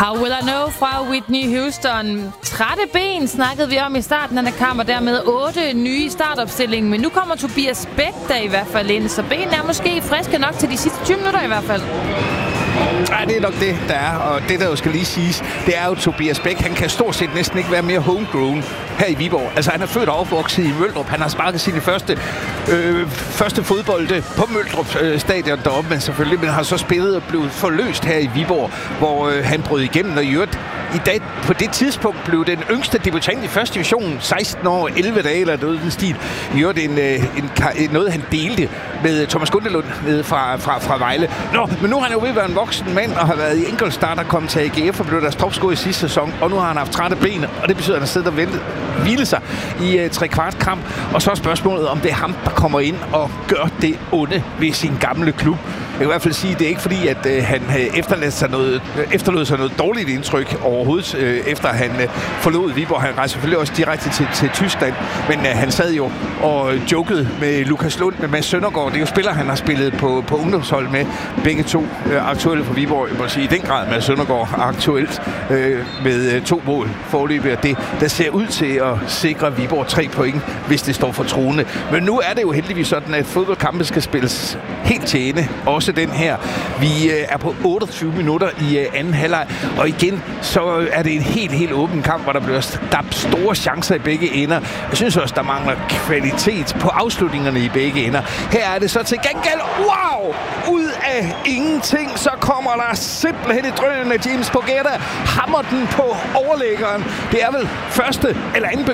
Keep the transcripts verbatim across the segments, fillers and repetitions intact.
How Will I Know fra Whitney Houston. Trætte ben snakkede vi om i starten af den kamp, og dermed otte nye startopstilling. Men nu kommer Tobias Bæk der i hvert fald ind, så benene er måske friske nok til de sidste tyve minutter i hvert fald. Ja, det er nok det, der er. Og det, der jo skal lige siges, det er jo Tobias Bæk. Han kan stort set næsten ikke være mere homegrown her i Viborg. Altså, han er født og opvokset i Møldrup. Han har sparket sine første, øh, første fodbolde på Møldrup øh, stadion deroppe, men selvfølgelig men har så spillet og blevet forløst her i Viborg, hvor øh, han brød igennem og i øvrigt i dag, på det tidspunkt blev den yngste debutant i første division, seksten år, elleve dage eller noget den stil. I øvrigt en, en, en, noget, han delte med Thomas Gundelund nede fra, fra, fra Vejle. Nå, men nu har han jo ved at være en voksen mand og har været i enkeltstart og kommet til A G F og blev deres topscorer i sidste sæson. Og nu har han haft trætte ben, og det betyder, at han sidder og venter, hvile sig i uh, tre kvart kamp. Og så er spørgsmålet, om det er ham, der kommer ind og gør det onde ved sin gamle klub. Jeg kan i hvert fald sige, at det er ikke fordi, at øh, han efterlod sig noget, efterlod sig noget dårligt indtryk overhovedet, øh, efter han øh, forlod Viborg. Han rejste selvfølgelig også direkte til, til Tyskland, men øh, han sad jo og jokede med Lukas Lund, med Mads Søndergaard. Det er jo spillere, han har spillet på, på ungdomshold med. Begge to øh, aktuelle for Viborg. Jeg må sige, i den grad Mads Søndergaard aktuelt øh, med øh, to mål forløbet. Og det, der ser ud til at sikre Viborg tre point, hvis det står for troende. Men nu er det jo heldigvis sådan, at fodboldkampe skal spilles helt til ende. Også den her. Vi øh, er på otteogtyve minutter i øh, anden halvleg, og igen så er det en helt, helt åben kamp, hvor der bliver skabt store chancer i begge ender. Jeg synes også, der mangler kvalitet på afslutningerne i begge ender. Her er det så til gengæld, wow! Ud af ingenting, så kommer der simpelthen et drøn af James Bourguetta. Hammer den på overlæggeren. Det er vel første eller anden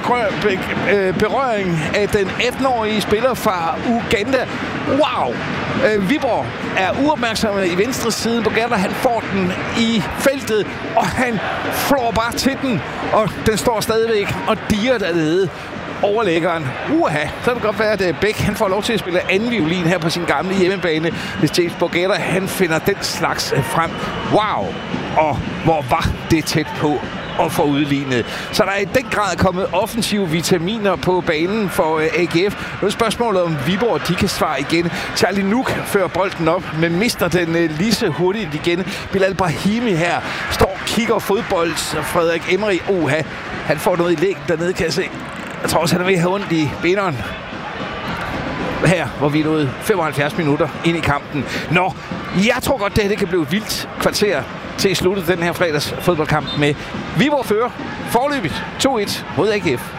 berøring af den atten-årige spiller fra Uganda. Wow! Øh, Viborg er uopmærksomme i venstre side. Bourguetta, han får den i feltet, og han flår bare til den, og den står stadigvæk og dirrer dernede. Overlæggeren. Uha, så kan det godt være, at Bæk han får lov til at spille anden violin her på sin gamle hjemmebane, hvis James Bourguetta han finder den slags frem. Wow! Og hvor var det tæt på og få udlignet. Så der er i den grad kommet offensive vitaminer på banen for A G F. Nu er spørgsmålet, om Viborg de kan svare igen. Charlie Nuk fører bolden op, men mister den lige så hurtigt igen. Bilal Brahimi her står og kigger fodbold, og Frederik Emery, oha, han får noget i læg dernede, kan jeg se. Jeg tror også, han er ved at have ondt i beneren. Her, hvor vi er nået femoghalvfjerds minutter ind i kampen. Nå, jeg tror godt, det her det kan blive et vildt kvarter til at slutte den her fredags fodboldkamp med Viborg fører forløbigt to et mod A G F.